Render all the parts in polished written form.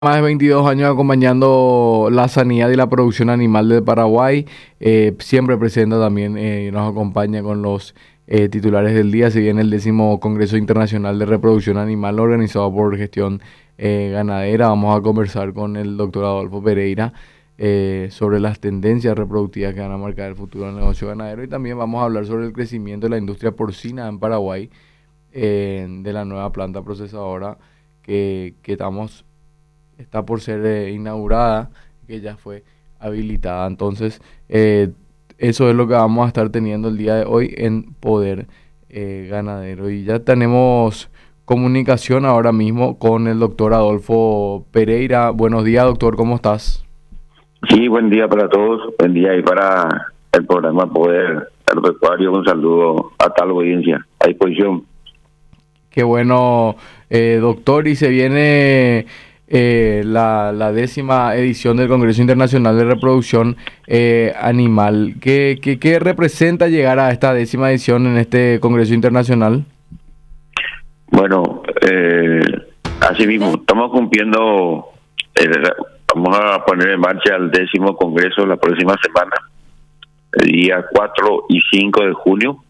Más de 22 años acompañando la sanidad y la producción animal de Paraguay. Siempre presenta también, nos acompaña con los titulares del día. Se viene el 10º Congreso Internacional de Reproducción Animal organizado por Gestión Ganadera. Vamos a conversar con el doctor Adolfo Pereira sobre las tendencias reproductivas que van a marcar el futuro del negocio ganadero. Y también vamos a hablar sobre el crecimiento de la industria porcina en Paraguay, de la nueva planta procesadora que está por ser inaugurada, que ya fue habilitada. Entonces, eso es lo que vamos a estar teniendo el día de hoy en Poder Ganadero. Y ya tenemos comunicación ahora mismo con el doctor Adolfo Pereira. Buenos días, doctor, ¿cómo estás? Sí, buen día para todos, buen día y para el programa Poder Agropecuario. Un saludo a tal audiencia, a disposición. Qué bueno, doctor, y se viene la 10ª edición del Congreso Internacional de Reproducción Animal. ¿Qué representa llegar a esta 10ª edición en este Congreso Internacional? Bueno, así mismo, estamos cumpliendo, vamos a poner en marcha el 10º Congreso la próxima semana, el día 4 y 5 de junio,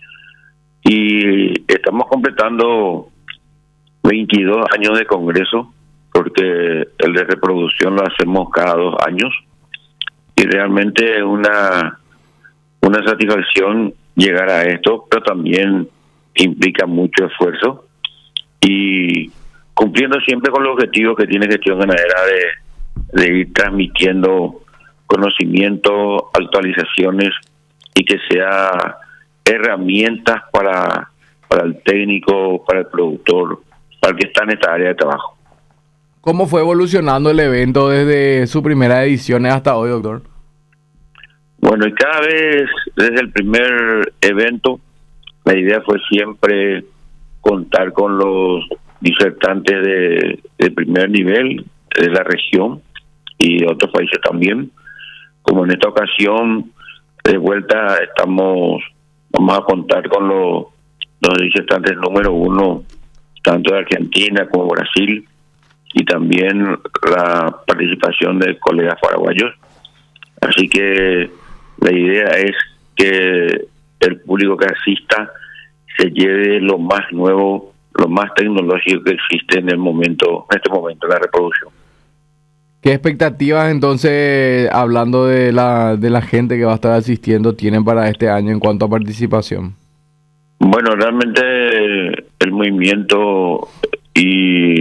y estamos completando 22 años de Congreso, porque el de reproducción lo hacemos cada 2 años, y realmente es una satisfacción llegar a esto, pero también implica mucho esfuerzo y cumpliendo siempre con los objetivos que tiene Gestión Ganadera de ir transmitiendo conocimiento, actualizaciones y que sea herramientas para el técnico, para el productor, para el que está en esta área de trabajo. ¿Cómo fue evolucionando el evento desde su primera edición hasta hoy, doctor? Bueno, y cada vez desde el primer evento, la idea fue siempre contar con los disertantes de primer nivel de la región y de otros países también. Como en esta ocasión, de vuelta vamos a contar con los disertantes número 1, tanto de Argentina como Brasil, y también la participación de colegas paraguayos. Así que la idea es que el público que asista se lleve lo más nuevo, lo más tecnológico que existe en este momento de la reproducción. ¿Qué expectativas entonces, hablando de la gente que va a estar asistiendo, tienen para este año en cuanto a participación? Bueno, realmente el movimiento y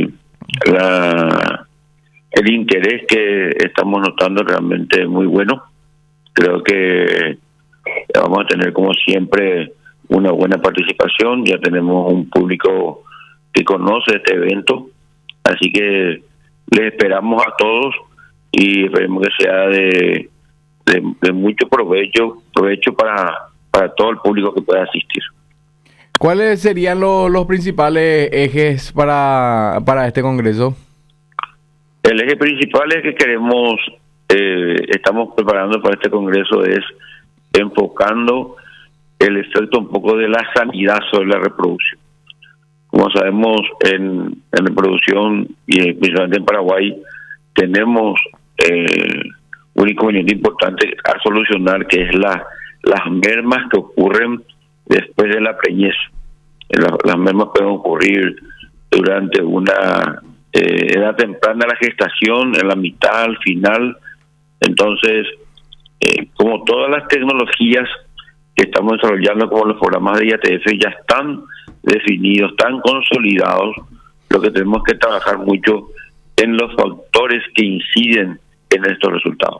el interés que estamos notando realmente es muy bueno. Creo que vamos a tener, como siempre, una buena participación. Ya tenemos un público que conoce este evento, así que les esperamos a todos y esperemos que sea de mucho provecho para todo el público que pueda asistir. ¿Cuáles serían los principales ejes para este congreso? El eje principal es que estamos preparando para este congreso es enfocando el efecto un poco de la sanidad sobre la reproducción. Como sabemos, en reproducción y principalmente en Paraguay tenemos un inconveniente importante a solucionar, que es las mermas que ocurren después de la preñez. Las mermas pueden ocurrir durante una edad temprana de la gestación, en la mitad, al final. Entonces, como todas las tecnologías que estamos desarrollando, como los programas de IATF, ya están definidos, están consolidados, lo que tenemos que trabajar mucho en los factores que inciden en estos resultados.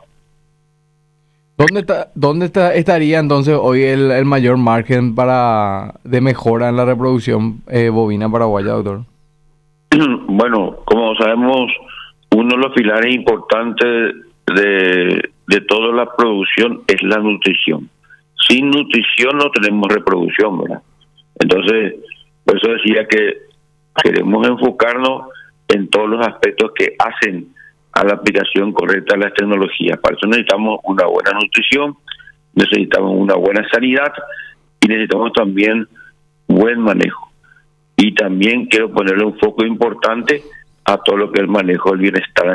¿Dónde estaría entonces hoy el mayor margen de mejora en la reproducción bovina paraguaya, doctor? Bueno, como sabemos, uno de los pilares importantes de toda la producción es la nutrición. Sin nutrición no tenemos reproducción, ¿verdad? Entonces, por eso decía que queremos enfocarnos en todos los aspectos que hacen a la aplicación correcta de las tecnologías. Para eso necesitamos una buena nutrición, necesitamos una buena sanidad y necesitamos también buen manejo. Y también quiero ponerle un foco importante a todo lo que es el manejo del bienestar